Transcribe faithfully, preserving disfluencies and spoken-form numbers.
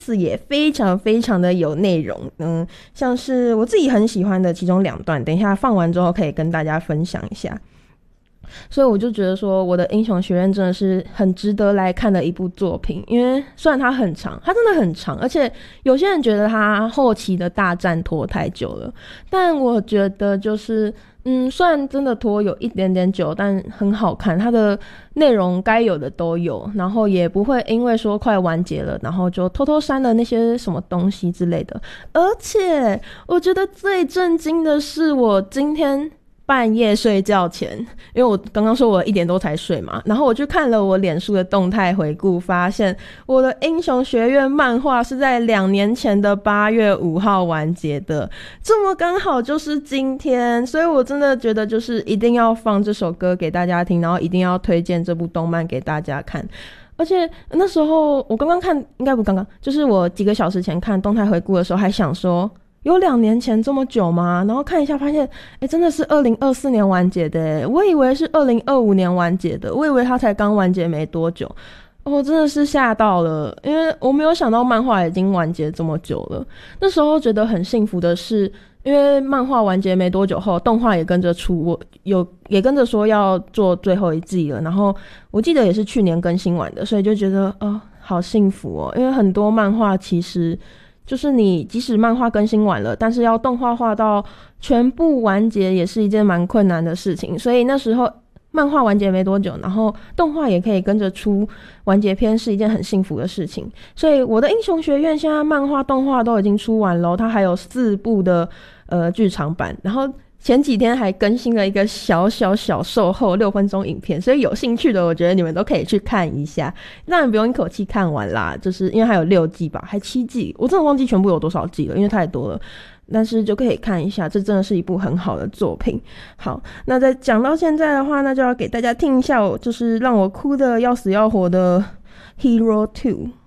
词也非常非常的有内容，嗯，像是我自己很喜欢的其中两段，等一下放完之后可以跟大家分享一下。所以我就觉得说我的英雄学院真的是很值得来看的一部作品，因为虽然它很长，它真的很长，而且有些人觉得它后期的大战拖太久了，但我觉得就是嗯，虽然真的拖有一点点久，但很好看，它的内容该有的都有，然后也不会因为说快完结了然后就偷偷删了那些什么东西之类的。而且我觉得最震惊的是我今天半夜睡觉前，因为我刚刚说我一点多才睡嘛，然后我去看了我脸书的动态回顾，发现我的英雄学院漫画是在两年前的八月五号完结的，这么刚好就是今天，所以我真的觉得就是一定要放这首歌给大家听，然后一定要推荐这部动漫给大家看。而且那时候我刚刚看，应该不刚刚，就是我几个小时前看动态回顾的时候还想说有两年前这么久吗？然后看一下发现诶真的是二零二四年完结的耶，我以为是二零二五年完结的，我以为它才刚完结没多久，我真的是吓到了，因为我没有想到漫画已经完结这么久了。那时候觉得很幸福的是，因为漫画完结没多久后动画也跟着出，我有也跟着说要做最后一季了，然后我记得也是去年更新完的，所以就觉得哦好幸福哦，因为很多漫画其实就是你即使漫画更新完了，但是要动画化到全部完结也是一件蛮困难的事情，所以那时候漫画完结没多久，然后动画也可以跟着出完结篇，是一件很幸福的事情。所以我的英雄学院现在漫画动画都已经出完了，它还有四部的呃剧场版，然后前几天还更新了一个小小小售后六分钟影片，所以有兴趣的我觉得你们都可以去看一下，当然不用一口气看完啦，就是因为还有六季吧，还七季，我真的忘记全部有多少季了，因为太多了，但是就可以看一下，这真的是一部很好的作品。好，那在讲到现在的话，那就要给大家听一下就是让我哭得要死要活的 Hero 二。